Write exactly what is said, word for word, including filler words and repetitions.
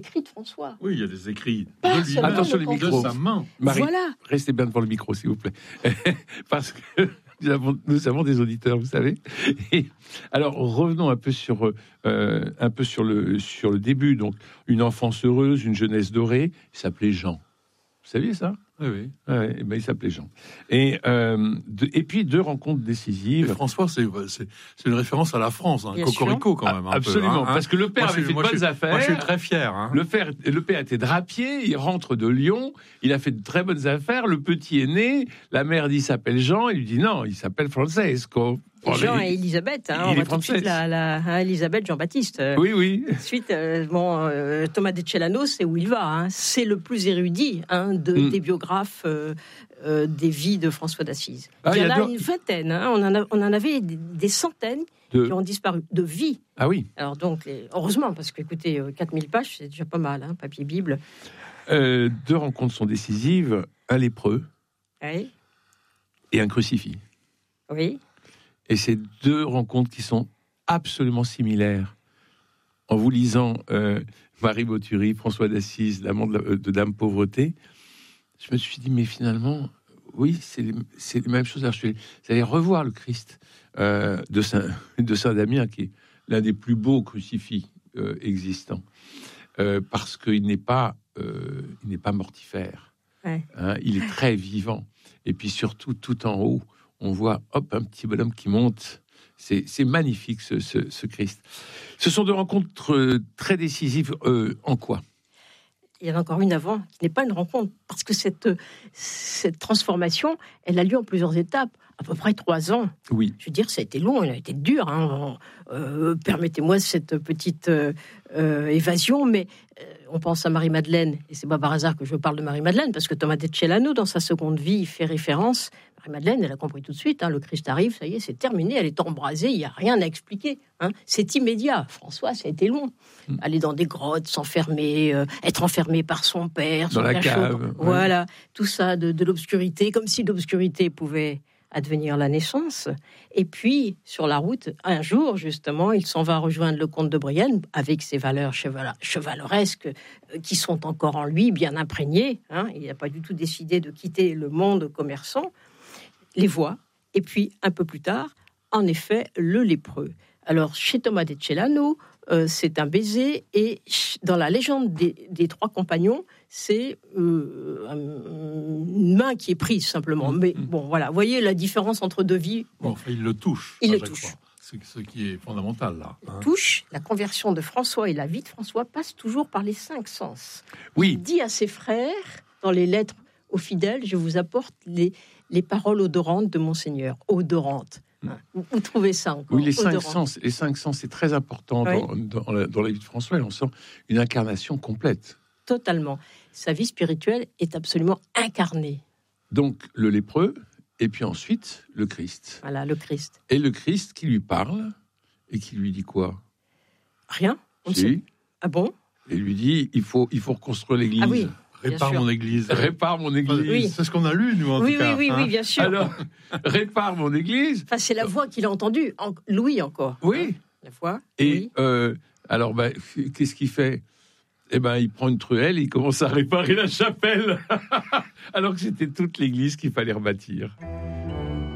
écrits de François. Oui, il y a des écrits Pas de lui, seulement attention le les cantique. micros. de sa main. Marie, Voilà. restez bien devant le micro, s'il vous plaît. Parce que nous avons, nous avons des auditeurs, vous savez. Et alors, revenons un peu sur, euh, un peu sur le, sur le début. Donc, une enfance heureuse, une jeunesse dorée. Il s'appelait Jean. Vous saviez ça? Oui, oui. Ouais, eh ben, il s'appelait Jean. Et, euh, de, et puis, deux rencontres Et décisives. François, c'est, c'est, c'est une référence à la France, hein. Bien Cocorico quand même. Un Absolument, peu, hein, parce que le père moi, avait je, fait de moi, bonnes je, affaires. Moi, je suis très fier. Hein. Le père, le père était drapier, il rentre de Lyon, il a fait de très bonnes affaires, le petit est né, la mère dit il s'appelle Jean, il lui dit non, il s'appelle Francesco. Et Jean et Elisabeth, hein, il on est va tout de suite français. la, la hein, Elisabeth Jean-Baptiste. Euh, Oui, oui. Ensuite, euh, bon, euh, Thomas de Celano, c'est où il va. Hein. C'est le plus érudit hein, de, Mm. des biographes euh, euh, des vies de François d'Assise. Ah, il y en il y a a deux- une vingtaine. Hein. On, en a, on en avait des, des centaines De- qui ont disparu de vie. Ah oui. Alors donc, les... heureusement, parce que écoutez, euh, quatre mille pages, c'est déjà pas mal, hein, papier Bible. Euh, deux rencontres sont décisives, un lépreux Oui, et un crucifix. oui. Et ces deux rencontres qui sont absolument similaires. En vous lisant euh, Marie Bottury, François d'Assise, l'amant de, la- de Dame Pauvreté, je me suis dit, mais finalement, oui, c'est les, c'est les mêmes choses. Alors, je suis allé revoir le Christ euh, de, Saint, de Saint-Damien, qui est l'un des plus beaux crucifix euh, existants, euh, parce qu'il n'est pas, euh, il n'est pas mortifère. Ouais. Hein, il est très vivant. Et puis surtout, tout en haut, on voit, hop, un petit bonhomme qui monte. C'est, c'est magnifique, ce, ce, ce Christ. Ce sont deux rencontres euh, très décisives. Euh, en quoi? Il y en a encore une avant, qui n'est pas une rencontre, parce que cette, cette transformation, elle a lieu en plusieurs étapes, à peu près trois ans. Oui. Je veux dire, ça a été long, il a été dur. Hein. Euh, permettez-moi cette petite euh, euh, évasion, mais euh, on pense à Marie-Madeleine, et c'est pas par hasard que je parle de Marie-Madeleine, parce que Thomas de Celano, dans sa seconde vie, il fait référence. Marie-Madeleine, elle a compris tout de suite, hein, le Christ arrive, ça y est, c'est terminé, elle est embrasée, il n'y a rien à expliquer. Hein. C'est immédiat. François, ça a été long. Mm. Aller dans des grottes, s'enfermer, euh, être enfermé par son père, Dans son la cachot. cave, ouais. Voilà, tout ça, de, de l'obscurité, comme si l'obscurité pouvait advenir la naissance. Et puis, sur la route, un jour, justement, il s'en va rejoindre le comte de Brienne avec ses valeurs cheval- chevaleresques euh, qui sont encore en lui, bien imprégnées. Hein. Il n'a pas du tout décidé de quitter le monde commerçant. Les voit. Et puis, un peu plus tard, en effet, le lépreux. Alors, chez Thomas de Celano, euh, c'est un baiser. Et ch- dans la légende des, des trois compagnons, c'est euh, un- une main qui est prise, simplement. Mais bon, voilà. Vous voyez la différence entre deux vies. Bon, enfin, il le touche. Il à le chaque touche. fois. C'est ce qui est fondamental, là. Hein. Touche, la conversion de François et la vie de François passe toujours par les cinq sens. Oui. Il dit à ses frères, dans les lettres aux fidèles, je vous apporte les, les paroles odorantes de Monseigneur. Odorantes. Hein. Vous, vous trouvez ça encore? Oui, les cinq Odorantes. sens. Les cinq sens, c'est très important Oui. dans, dans, la, dans la vie de François. On sent une incarnation complète. Totalement. Sa vie spirituelle est absolument incarnée. Donc, le lépreux, et puis ensuite, le Christ. Voilà, le Christ. Et le Christ qui lui parle, et qui lui dit quoi? Rien? On ne Si. sait- Ah bon? Et lui dit, il faut, il faut reconstruire l'église. Ah oui. Répare Bien sûr. mon église. Répare mon église. Oui. C'est ce qu'on a lu, nous, en Oui, tout cas. oui, oui, hein. oui, bien sûr. Alors, répare mon église. Enfin, c'est la voix qu'il a entendue. En... Louis encore. Oui. La voix. Et oui. euh, alors, bah, qu'est-ce qu'il fait? Eh ben, il prend une truelle et il commence à réparer la chapelle. Alors que c'était toute l'église qu'il fallait rebâtir.